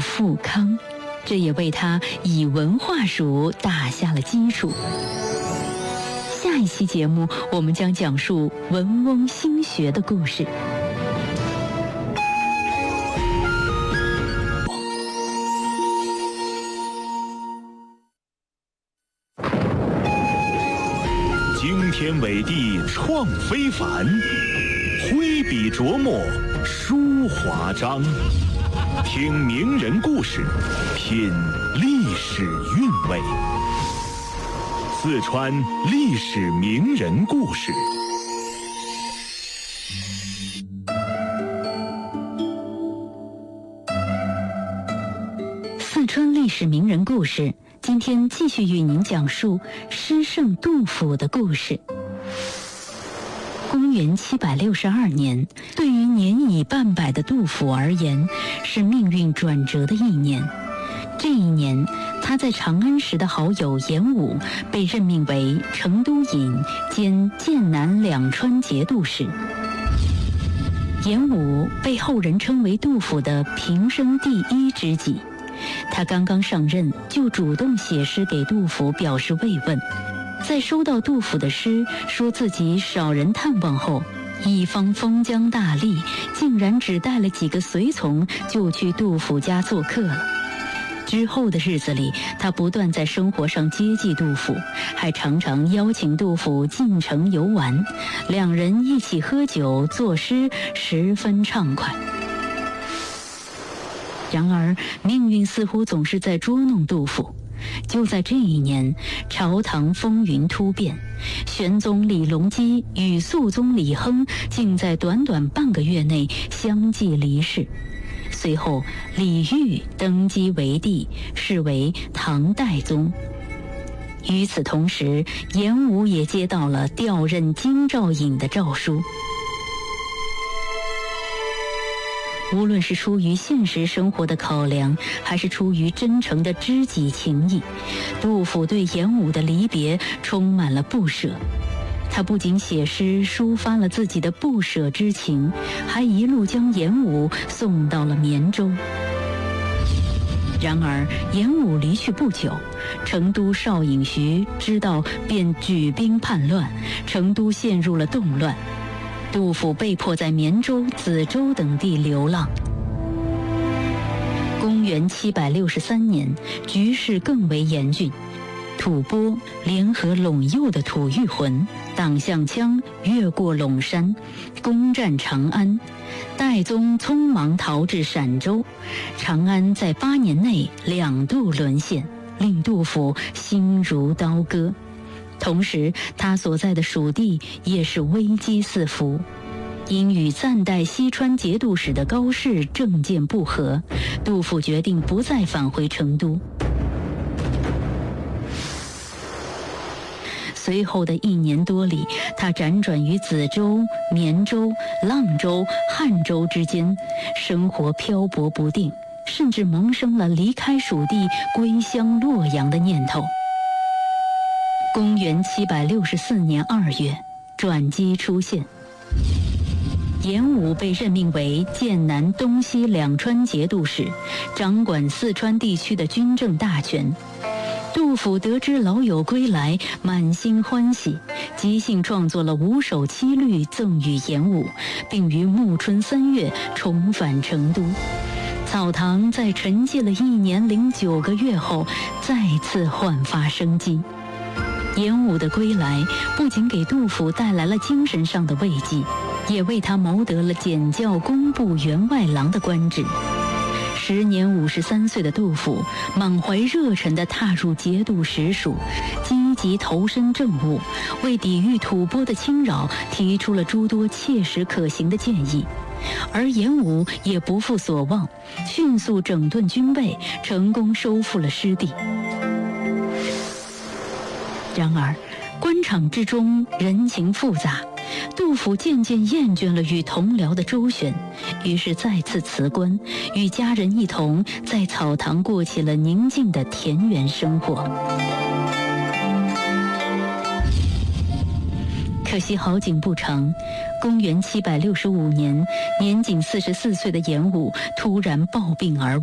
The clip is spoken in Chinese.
富康，这也为他以文化署打下了基础。下一期节目，我们将讲述文翁兴学的故事。 惊天伟地创非凡，挥笔琢磨书华章。听名人故事，品历史韵味。四川历史名人故事。 四川历史名人故事，今天继续与您讲述诗圣杜甫的故事。公元762年，对于年已半百的杜甫而言，是命运转折的一年。这一年，他在长安时的好友严武被任命为成都尹兼剑南两川节度使。严武被后人称为杜甫的平生第一知己，他刚刚上任就主动写诗给杜甫表示慰问。在收到杜甫的诗说自己少人探望后，一方封疆大吏竟然只带了几个随从就去杜甫家做客了。之后的日子里，他不断在生活上接济杜甫，还常常邀请杜甫进城游玩，两人一起喝酒作诗，十分畅快。然而命运似乎总是在捉弄杜甫。就在这一年，朝堂风云突变，玄宗李隆基与肃宗李亨竟在短短半个月内相继离世。随后李煜登基为帝，是为唐代宗。与此同时，严武也接到了调任京兆尹的诏书。无论是出于现实生活的考量，还是出于真诚的知己情谊，杜甫对严武的离别充满了不舍。他不仅写诗抒发了自己的不舍之情，还一路将严武送到了绵州。然而严武离去不久，成都少尹徐知道便举兵叛乱，成都陷入了动乱。杜甫被迫在绵州、梓州等地流浪。公元763年，局势更为严峻。吐蕃联合陇右的吐谷浑，党项羌越过陇山，攻占长安。代宗匆忙逃至陕州，长安在8年内2度沦陷，令杜甫心如刀割。同时，他所在的蜀地也是危机四伏。因与暂代西川节度使的高适政见不合，杜甫决定不再返回成都。随后的1年多里，他辗转于梓州、绵州、阆州、汉州之间，生活漂泊不定，甚至萌生了离开蜀地归乡洛阳的念头。公元764年2月，转机出现。严武被任命为剑南东西两川节度使，掌管四川地区的军政大权。杜甫得知老友归来，满心欢喜，即兴创作了5首七律赠予严武，并于暮春3月重返成都。草堂在沉寂了1年零9个月后，再次焕发生机。严武的归来不仅给杜甫带来了精神上的慰藉，也为他谋得了检校工部员外郎的官职。时年53岁的杜甫满怀热忱地踏入节度使署，积极投身政务，为抵御吐蕃的侵扰提出了诸多切实可行的建议。而严武也不负所望，迅速整顿军备，成功收复了失地。然而官场之中人情复杂，杜甫渐渐厌倦了与同僚的周旋，于是再次辞官，与家人一同在草堂过起了宁静的田园生活。可惜好景不长，公元765年，年仅44岁的严武突然暴病而亡。